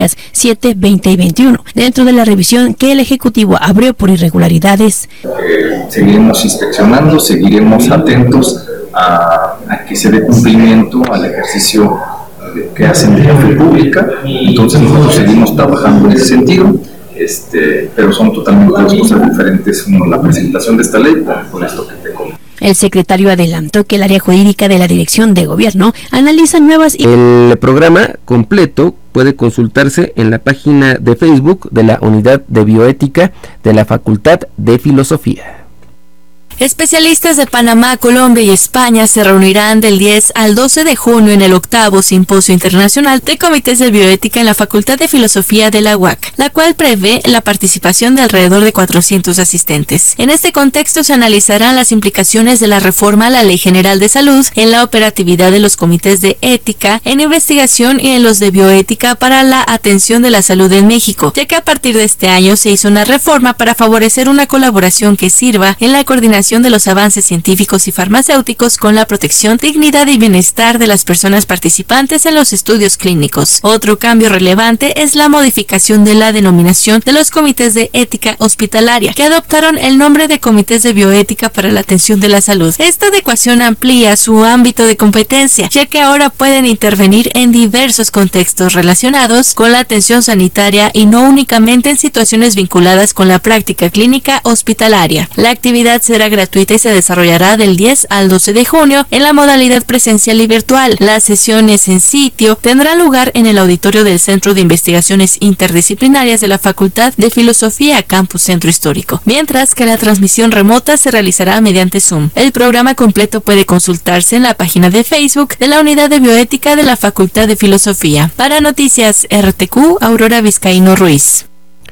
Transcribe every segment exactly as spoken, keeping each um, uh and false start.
siete, veinte y veintiuno, dentro de la revisión que el Ejecutivo abrió por irregularidades. Eh, seguiremos inspeccionando, seguiremos atentos a, a que se dé cumplimiento al ejercicio que hacen de jefe pública. Entonces nosotros seguimos trabajando en ese sentido, este, pero son totalmente dos cosas diferentes, uno la presentación de esta ley con esto que te comento. El secretario adelantó que el área jurídica de la Dirección de Gobierno analiza nuevas... El programa completo puede consultarse en la página de Facebook de la Unidad de Bioética de la Facultad de Filosofía. Especialistas de Panamá, Colombia y España se reunirán del diez al doce de junio en el octavo Simposio Internacional de Comités de Bioética en la Facultad de Filosofía de la U A C, la cual prevé la participación de alrededor de cuatrocientos asistentes. En este contexto se analizarán las implicaciones de la reforma a la Ley General de Salud en la operatividad de los comités de ética, en investigación y en los de bioética para la atención de la salud en México, ya que a partir de este año se hizo una reforma para favorecer una colaboración que sirva en la coordinación de los avances científicos y farmacéuticos con la protección, dignidad y bienestar de las personas participantes en los estudios clínicos. Otro cambio relevante es la modificación de la denominación de los comités de ética hospitalaria, que adoptaron el nombre de comités de bioética para la atención de la salud. Esta adecuación amplía su ámbito de competencia, ya que ahora pueden intervenir en diversos contextos relacionados con la atención sanitaria y no únicamente en situaciones vinculadas con la práctica clínica hospitalaria. La actividad será gratuita y se desarrollará del diez al doce de junio en la modalidad presencial y virtual. Las sesiones en sitio tendrán lugar en el auditorio del Centro de Investigaciones Interdisciplinarias de la Facultad de Filosofía, Campus Centro Histórico, mientras que la transmisión remota se realizará mediante Zoom. El programa completo puede consultarse en la página de Facebook de la Unidad de Bioética de la Facultad de Filosofía. Para Noticias R T Q, Aurora Vizcaíno Ruiz.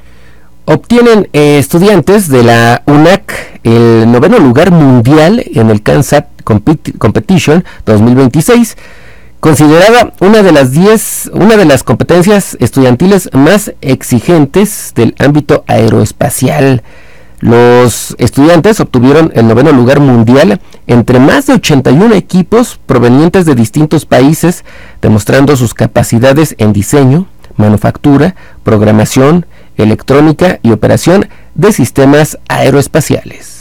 Obtienen eh, estudiantes de la U N A C el noveno lugar mundial en el CANSAT Compet- Competition dos mil veintiséis, considerada una de las diez, una de las competencias estudiantiles más exigentes del ámbito aeroespacial. Los estudiantes obtuvieron el noveno lugar mundial entre más de ochenta y uno equipos provenientes de distintos países, demostrando sus capacidades en diseño, manufactura, programación, electrónica y operación de sistemas aeroespaciales.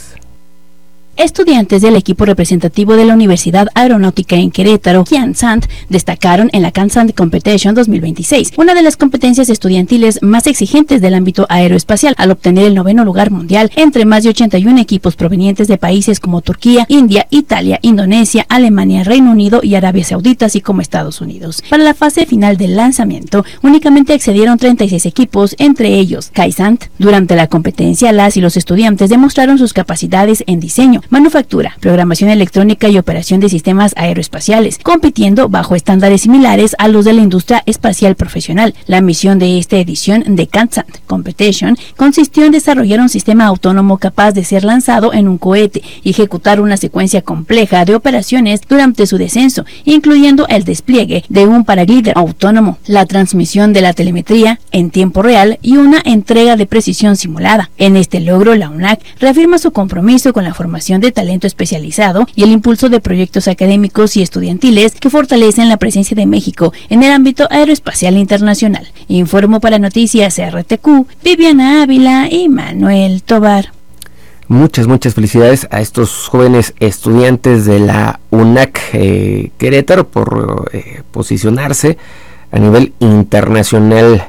Estudiantes del equipo representativo de la Universidad Aeronáutica en Querétaro, CANSAT, destacaron en la CANSAT Competition dos mil veintiséis, una de las competencias estudiantiles más exigentes del ámbito aeroespacial, al obtener el noveno lugar mundial entre más de ochenta y uno equipos provenientes de países como Turquía, India, Italia, Indonesia, Alemania, Reino Unido y Arabia Saudita, así como Estados Unidos. Para la fase final del lanzamiento, únicamente accedieron treinta y seis equipos, entre ellos CAISAT. Durante la competencia, las y los estudiantes demostraron sus capacidades en diseño, manufactura, programación electrónica y operación de sistemas aeroespaciales, compitiendo bajo estándares similares a los de la industria espacial profesional. La misión de esta edición de CANSAT Competition consistió en desarrollar un sistema autónomo capaz de ser lanzado en un cohete y ejecutar una secuencia compleja de operaciones durante su descenso, incluyendo el despliegue de un paraglider autónomo, la transmisión de la telemetría en tiempo real y una entrega de precisión simulada. En este logro, la U N A C reafirma su compromiso con la formación de talento especializado y el impulso de proyectos académicos y estudiantiles que fortalecen la presencia de México en el ámbito aeroespacial internacional. Informo para Noticias R T Q, Viviana Ávila y Manuel Tobar. Muchas, muchas felicidades a estos jóvenes estudiantes de la U N A C eh, Querétaro por eh, posicionarse a nivel internacional.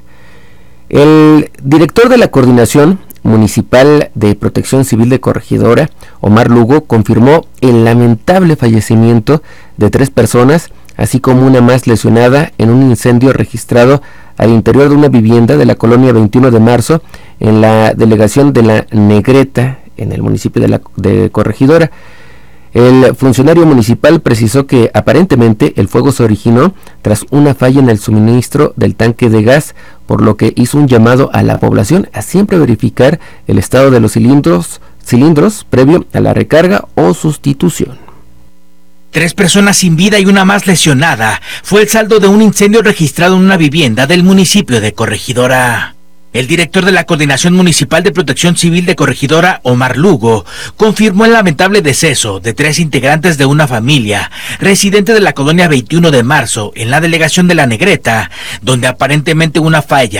El director de la Coordinación Municipal de Protección Civil de Corregidora, Omar Lugo, confirmó el lamentable fallecimiento de tres personas, así como una más lesionada en un incendio registrado al interior de una vivienda de la colonia veintiuno de marzo en la delegación de La Negreta, en el municipio de, la, de Corregidora. El funcionario municipal precisó que aparentemente el fuego se originó tras una falla en el suministro del tanque de gas, por lo que hizo un llamado a la población a siempre verificar el estado de los cilindros, cilindros previo a la recarga o sustitución. Tres personas sin vida y una más lesionada fue el saldo de un incendio registrado en una vivienda del municipio de Corregidora. El director de la Coordinación Municipal de Protección Civil de Corregidora, Omar Lugo, confirmó el lamentable deceso de tres integrantes de una familia residente de la colonia veintiuno de marzo en la delegación de La Negreta, donde aparentemente una falla